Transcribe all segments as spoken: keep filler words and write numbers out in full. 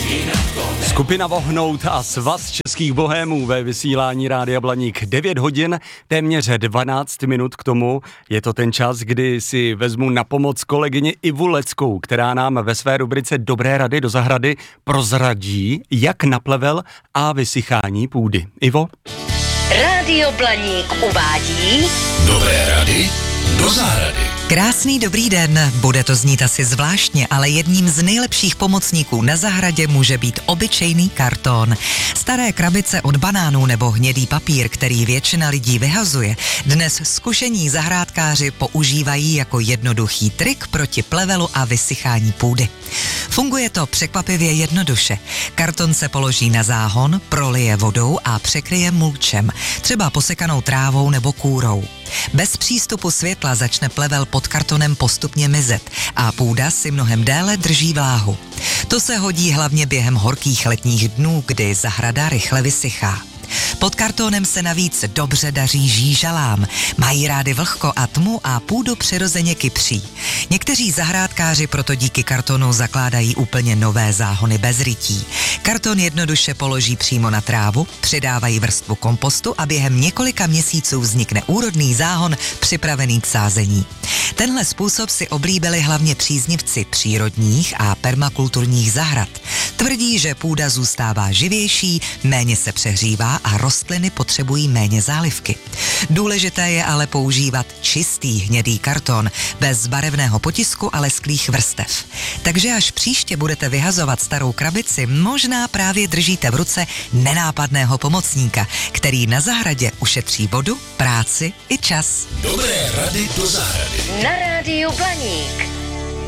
Skupina Vohnout a Svaz českých bohémů ve vysílání Rádia Blaník. devět hodin, téměř dvanáct minut k tomu. Je to ten čas, kdy si vezmu na pomoc kolegyni Ivu Leckou, která nám ve své rubrice Dobré rady do zahrady prozradí, jak na plevel a vysychání půdy. Ivo? Rádio Blaník uvádí Dobré rady do zahrady. Krásný dobrý den, bude to znít asi zvláštně, ale jedním z nejlepších pomocníků na zahradě může být obyčejný karton. Staré krabice od banánů nebo hnědý papír, který většina lidí vyhazuje, dnes zkušení zahrádkáři používají jako jednoduchý trik proti plevelu a vysychání půdy. Funguje to překvapivě jednoduše. Karton se položí na záhon, prolije vodou a překryje mulčem, třeba posekanou trávou nebo kůrou. Bez přístupu světla začne plevel pod kartonem postupně mizet a půda si mnohem déle drží vláhu. To se hodí hlavně během horkých letních dnů, kdy zahrada rychle vysychá. Pod kartonem se navíc dobře daří žížalám. Mají rády vlhko a tmu a půdu přirozeně kypří. Někteří zahrádkáři proto díky kartonu zakládají úplně nové záhony bez rytí. Karton jednoduše položí přímo na trávu, přidávají vrstvu kompostu a během několika měsíců vznikne úrodný záhon připravený k sázení. Tenhle způsob si oblíbili hlavně příznivci přírodních a permakulturních zahrad. Tvrdí, že půda zůstává živější, méně se přehřívá a rostliny potřebují méně zálivky. Důležité je ale používat čistý hnědý karton, bez barevného potisku a lesklých vrstev. Takže až příště budete vyhazovat starou krabici, možná právě držíte v ruce nenápadného pomocníka, který na zahradě ušetří vodu, práci i čas. Dobré rady do zahrady. na Rádiu Blaník.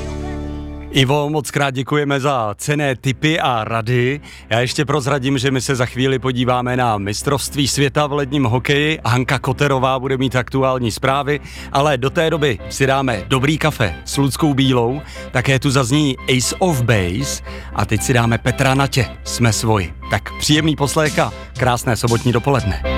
Ivo, moc krát děkujeme za cenné tipy a rady. Já ještě prozradím, že my se za chvíli podíváme na mistrovství světa v ledním hokeji. Hanka Koterová bude mít aktuální zprávy, ale do té doby si dáme dobrý kafe s Luckou Bílou, také tu zazní Ace of Base a teď si dáme Petra Natě, Jsme svoji. Tak příjemný poslech a krásné sobotní dopoledne.